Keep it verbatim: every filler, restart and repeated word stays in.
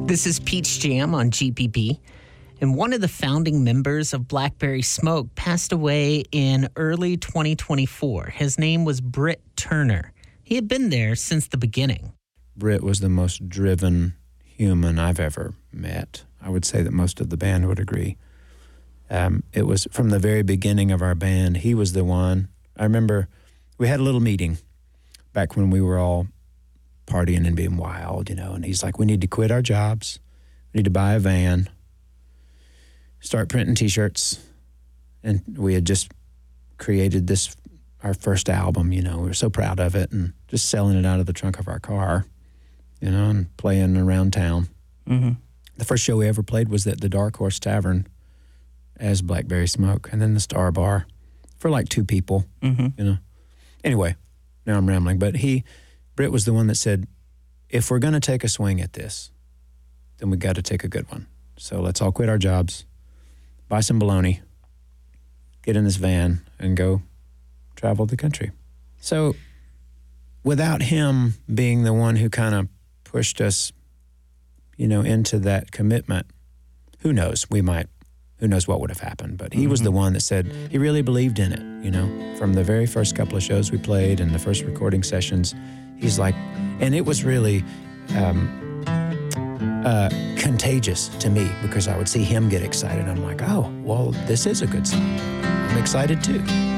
This is Peach Jam on G P B. And one of the founding members of Blackberry Smoke passed away in early twenty twenty-four. His name was Britt Turner. He had been there since the beginning. Britt was the most driven human I've ever met. I would say that most of the band would agree. Um, it was from the very beginning of our band, he was the one. I remember we had a little meeting back when we were all partying and being wild, you know, and he's like, we need to quit our jobs. We need to buy a van, start printing T-shirts. And we had just created this, our first album, you know, we were so proud of it and just selling it out of the trunk of our car, you know, and playing around town. Mm-hmm. The first show we ever played was at the Dark Horse Tavern as Blackberry Smoke, and then the Star Bar for like two people, Mm-hmm. you know. Anyway, now I'm rambling, but he, Britt was the one that said, if we're going to take a swing at this, then we got to take a good one. So let's all quit our jobs, buy some bologna, get in this van, and go travel the country. So without him being the one who kind of pushed us, you know, into that commitment, who knows, we might, who knows what would have happened. But he mm-hmm. was the one that said he really believed in it, you know, from the very first couple of shows we played and the first recording sessions. He's like, and it was really um, uh, contagious to me because I would see him get excited. I'm like, oh, well, this is a good song. I'm excited too.